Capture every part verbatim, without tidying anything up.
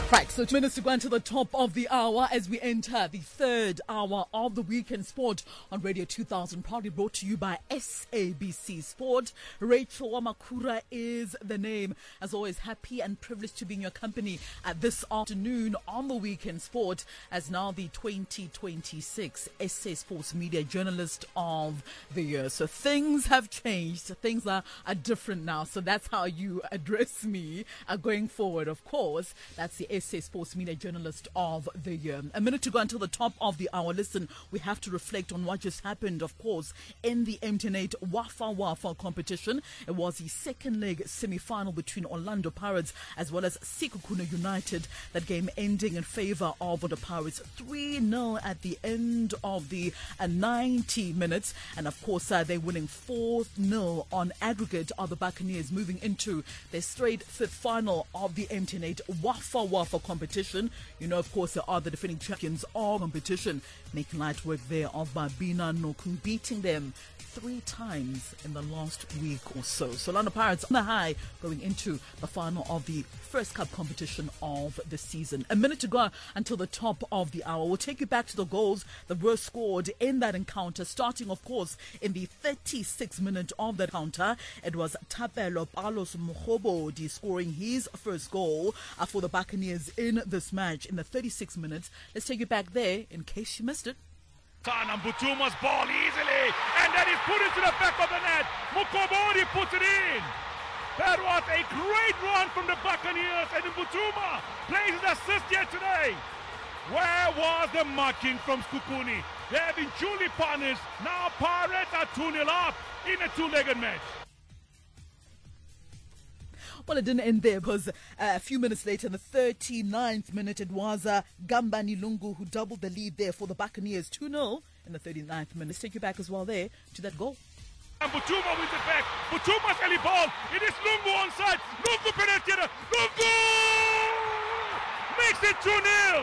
Right, so two minutes to go into the top of the hour as we enter the third hour of the Weekend Sport on Radio two thousand, proudly brought to you by S A B C Sport. Rachel Wamakura is the name. As always, happy and privileged to be in your company at this afternoon on the Weekend Sport, as now the twenty twenty-six S A Sports Media Journalist of the Year. So things have changed. Things are, are different now. So that's how you address me uh, going forward, of course. That's the S A Sports Media Journalist of the Year. A minute to go until the top of the hour. Listen, we have to reflect on what just happened, of course, in the M T N eight Wafa Wafa competition. It was the second leg semi-final between Orlando Pirates as well as Sekhukhune United. That game ending in favor of the Pirates three nil at the end of the uh, ninety minutes. And of course, uh, they're winning four nil on aggregate, are the Buccaneers moving into their straight fifth final of the M T N eight Wafa Wafa competition. You know, of course, they are the defending champions of competition, making light work there of Babina Nokung, beating them three times in the last week or so. So Orlando Pirates on the high going into the final of the first cup competition of the season. A minute to go until the top of the hour. We'll take you back to the goals that were scored in that encounter, starting, of course, in the thirty-sixth minute of that encounter. It was Thapelo Palos Mokgobodi scoring his first goal uh, for the Buccaneers in this match in the thirty-sixth minutes. Let's take you back there in case you missed it. And Butuma's ball easily, and then he's put into the back of the net. Mokgobodi puts it in. That was a great run from the Buccaneers, and Butuma plays his assist here today. Where was the marking from Sekhukhune? They have been duly punished. Now Pirates are two nil up in a two-legged match. Well, it didn't end there because uh, a few minutes later, in the thirty-ninth minute, it was uh, Gambani Lungu who doubled the lead there for the Buccaneers, two nil in the thirty-ninth minute. Let's take you back as well there to that goal. And Butuma wins it back. Butuma's early ball. It is Lungu onside. Lungu penetrated. Lungu makes it two nil.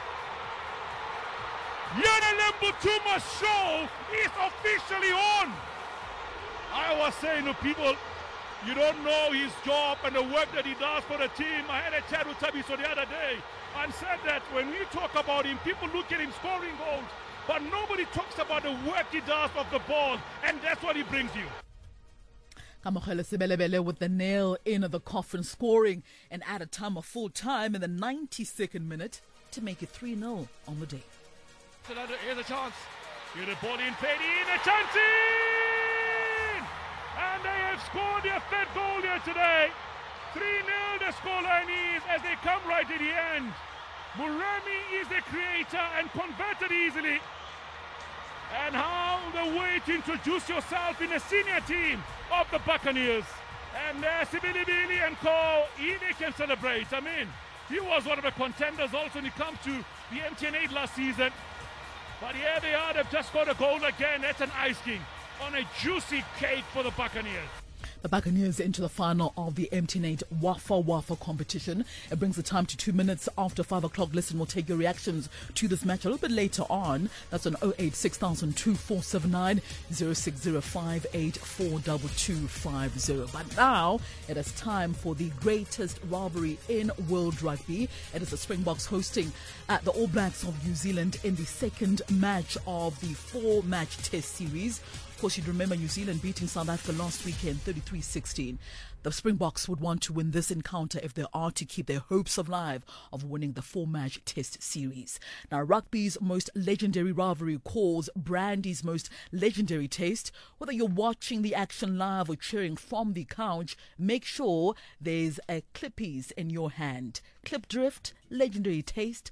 Yanelem Butuma's show is officially on. I was saying to people, you don't know his job and the work that he does for the team. I had a chat with Tabiso the other day and said that when we talk about him, people look at him scoring goals, but nobody talks about the work he does of the ball, and that's what he brings you. Kamokhele Sibelebele with the nail in the coffin, scoring and at a time of full time in the ninety-second minute to make it three nil on the day. Here's a chance. Here's the ball in, paid in, a chance in! And they have scored their third goal here today. three nil the scoreline is as they come right to the end. Murami is the creator and converted easily. And how the way to introduce yourself in a senior team of the Buccaneers. And uh, Sibilibili and Co, they can celebrate. I mean, he was one of the contenders also when it comes to the M T N eight last season. But here they are, they've just got a goal again. That's an icing on a juicy cake for the Buccaneers. The Buccaneers into the final of the M T N eight Wafa Wafa competition. It brings the time to two minutes after five o'clock. Listen, we'll take your reactions to this match a little bit later on. That's on oh eight six thousand two four seven nine, oh six oh five eight four two two five oh. But now it is time for the greatest rivalry in world rugby. It is the Springboks hosting at the All Blacks of New Zealand in the second match of the four-match test series. Of course, you'd remember New Zealand beating South Africa last weekend, thirty-three sixteen. The Springboks would want to win this encounter if they are to keep their hopes alive of winning the four-match test series. Now, rugby's most legendary rivalry calls Brandy's most legendary taste. Whether you're watching the action live or cheering from the couch, make sure there's a Clippies in your hand. Clip Drift, legendary taste,